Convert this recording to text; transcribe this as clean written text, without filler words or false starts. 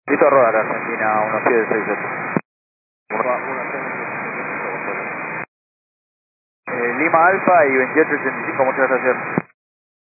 Listo, rodar Argentina 1768. Lima Alfa y 2885, muchas gracias.